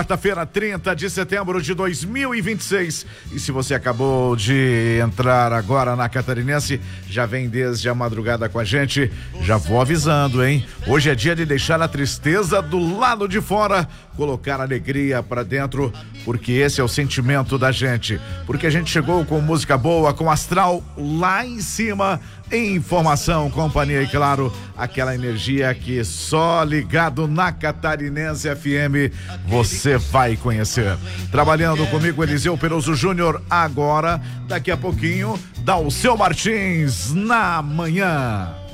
Quarta-feira, 30 de setembro de 2026. E se você acabou de entrar agora na Catarinense, já vem desde a madrugada com a gente, já vou avisando, hein? Hoje é dia de deixar a tristeza do lado de fora, colocar alegria pra dentro, porque esse é o sentimento da gente. Porque a gente chegou com música boa, com astral lá em cima, informação, companhia e, claro, aquela energia que só ligado na Catarinense FM você vai conhecer. Trabalhando comigo, Eliseu Peroso Júnior, agora, daqui a pouquinho, Dalceu Martins na manhã.